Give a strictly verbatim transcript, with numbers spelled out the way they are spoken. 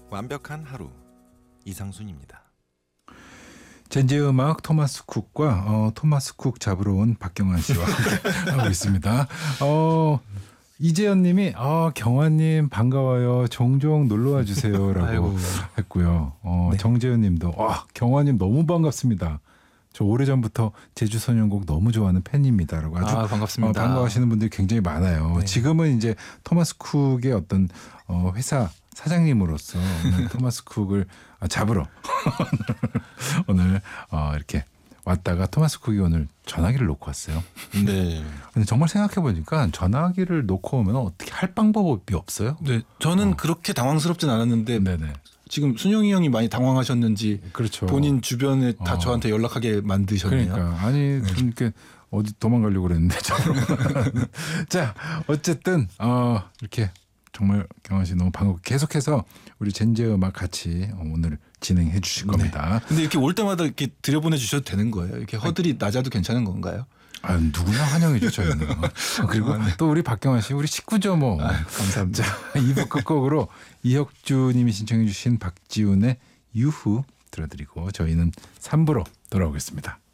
완벽한 하루 이상순입니다. 젠제 음악 토마스 쿡과 어, 토마스 쿡 잡으러 온 박경환 씨와 하고 있습니다. 어, 이재현님이 아, 경환님 반가워요. 종종 놀러와 주세요라고 했고요. 어, 네. 정재현님도 와 경환님 너무 반갑습니다. 저 오래전부터 제주 소년곡 너무 좋아하는 팬입니다라고 아주 아, 반갑습니다. 어, 반가워하시는 분들이 굉장히 많아요. 네. 지금은 이제 토마스 쿡의 어떤 어, 회사 사장님으로서 오늘 토마스 쿡을 잡으러 오늘 어, 이렇게 왔다가 토마스 쿡이 오늘 전화기를 놓고 왔어요. 네. 근데 정말 생각해 보니까 전화기를 놓고 오면 어떻게 할 방법이 없어요? 네, 저는 어. 그렇게 당황스럽진 않았는데 네네. 지금 순영이 형이 많이 당황하셨는지 그렇죠. 본인 주변에 다 어. 저한테 연락하게 만드셨네요. 그러니까 아니 좀 이렇게 어디 도망가려고 그랬는데 자 어쨌든 어, 이렇게 정말 경환 씨 너무 반갑고 계속해서 우리 젠제 음악 같이 오늘 진행해 주실 겁니다. 네. 근데 이렇게 올 때마다 이렇게 들여보내 주셔도 되는 거예요? 이렇게 허들이 낮아도 괜찮은 건가요? 아, 누구나 환영해 주죠. 그리고 또 우리 박경환 씨 우리 식구죠 뭐. 아, 감사합니다. 자, 이 부 끝곡으로 이혁주 님이 신청해 주신 박지훈의 유후 들어드리고 저희는 삼 부로 돌아오겠습니다.